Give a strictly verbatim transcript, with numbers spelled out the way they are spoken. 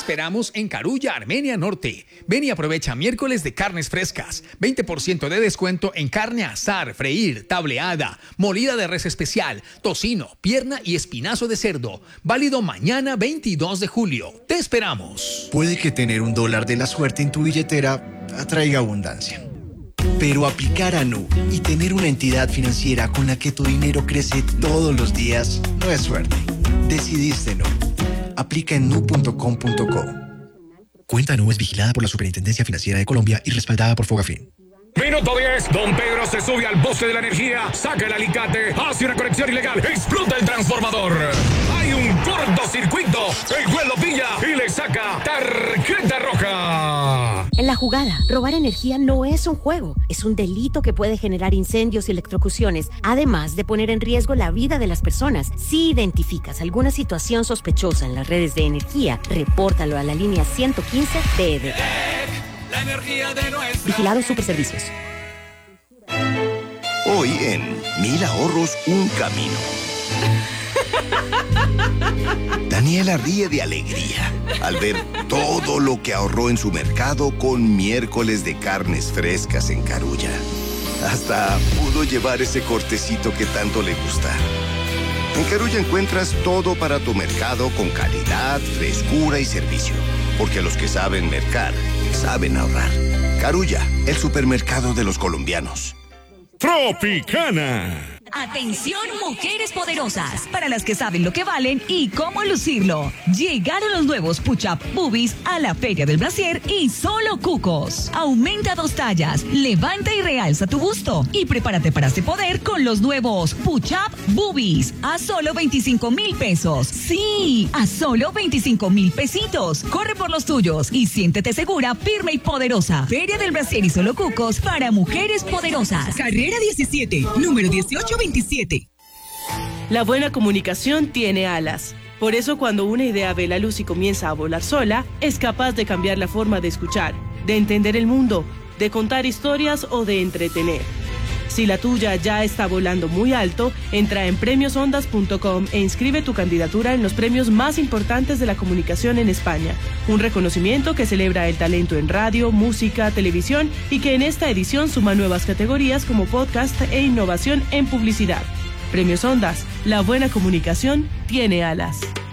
esperamos en Carulla, Armenia Norte. Ven y aprovecha miércoles de carnes frescas. veinte por ciento de descuento en carne asar, freír, tableada, molida de res especial, tocino, pierna y espinazo de cerdo. Válido mañana veintidós de julio. Te esperamos. Puede que tener un dólar de la suerte en tu billetera atraiga abundancia. Pero aplicar a Nu y tener una entidad financiera con la que tu dinero crece todos los días no es suerte. Decidiste Nu. Aplica en nu punto com punto co. Cuenta Nu es vigilada por la Superintendencia Financiera de Colombia y respaldada por Fogafín. Minuto diez, don Pedro se sube al poste de la energía, saca el alicate, hace una conexión ilegal, explota el transformador. Hay un cortocircuito, el juez lo pilla y le saca tarjeta roja. En la jugada, robar energía no es un juego, es un delito que puede generar incendios y electrocuciones, además de poner en riesgo la vida de las personas. Si identificas alguna situación sospechosa en las redes de energía, repórtalo a la línea ciento quince de E D. La energía de nuestra... Vigilado Superservicios. Hoy en Mil Ahorros, un camino. Daniela ríe de alegría al ver todo lo que ahorró en su mercado con miércoles de carnes frescas en Carulla. Hasta pudo llevar ese cortecito que tanto le gusta. En Carulla encuentras todo para tu mercado con calidad, frescura y servicio. Porque los que saben mercar, saben ahorrar. Carulla, el supermercado de los colombianos. Tropicana. Atención, mujeres poderosas, para las que saben lo que valen y cómo lucirlo. Llegaron los nuevos Push-Up Boobies a la Feria del Brasier y solo cucos. Aumenta dos tallas, levanta y realza tu busto y prepárate para este poder con los nuevos Push-Up Boobies a solo veinticinco mil pesos. Sí, a solo veinticinco mil pesitos. Corre por los tuyos y siéntete segura, firme y poderosa. Feria del Brasier y solo cucos para mujeres poderosas. Carrera diecisiete, número dieciocho veintisiete. La buena comunicación tiene alas. Por eso cuando una idea ve la luz y comienza a volar sola, es capaz de cambiar la forma de escuchar, de entender el mundo, de contar historias o de entretener. Si la tuya ya está volando muy alto, entra en premios ondas punto com e inscribe tu candidatura en los premios más importantes de la comunicación en España. Un reconocimiento que celebra el talento en radio, música, televisión y que en esta edición suma nuevas categorías como podcast e innovación en publicidad. Premios Ondas, la buena comunicación tiene alas.